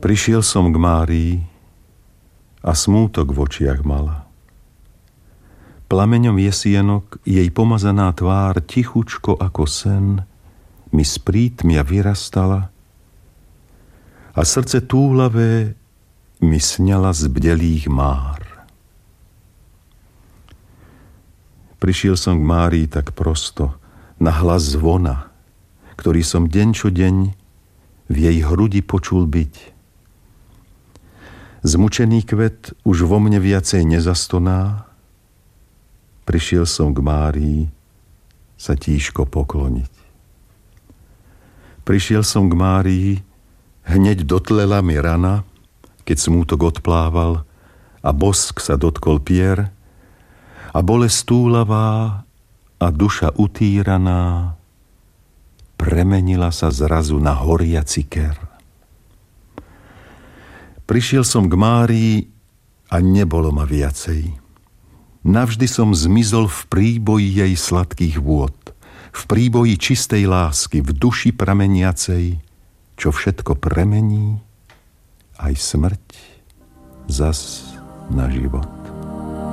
Prišiel som k Márii a smútok v očiach mala. Plameňom jesienok jej pomazaná tvár tichučko ako sen mi z prítmia vyrastala a srdce túlavé mi sňala z bdelých már. Prišiel som k Márii tak prosto, na hlas zvona, ktorý som deň čo deň v jej hrudi počul byť. Zmučený kvet už vo mne viacej nezastoná, prišiel som k Márii sa tížko pokloniť. Prišiel som k Márii, hneď dotlela mi rana, keď smútok odplával a bosk sa dotkol pier a bolesť túlavá a duša utíraná premenila sa zrazu na horiaci ker. Prišiel som k Márii a nebolo ma viacej. Navždy som zmizol v príboji jej sladkých vôd, v príboji čistej lásky, v duši prameniacej, čo všetko premení, aj smrť zas na život.